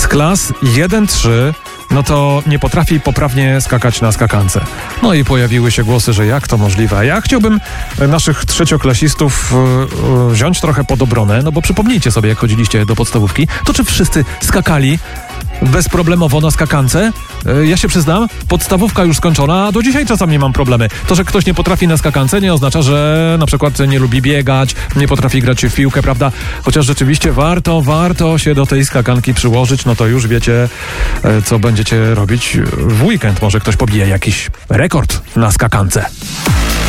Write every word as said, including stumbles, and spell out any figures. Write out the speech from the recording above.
klas jeden trzy, no to nie potrafi poprawnie skakać na skakance. No i pojawiły się głosy, że jak to możliwe. A ja chciałbym naszych trzecioklasistów yy, wziąć trochę pod obronę, no bo przypomnijcie sobie, jak chodziliście do podstawówki, to czy wszyscy skakali bezproblemowo na skakance? Yy, ja się przyznam, podstawówka już skończona, a do dzisiaj czasami mam problemy. To, że ktoś nie potrafi na skakance, nie oznacza, że na przykład nie lubi biegać, nie potrafi grać w piłkę, prawda? Chociaż rzeczywiście warto, warto się do tej skakanki przyłożyć, no to już wiecie, yy, co będziecie robić w weekend. Może ktoś pobije jakiś rekord na skakance.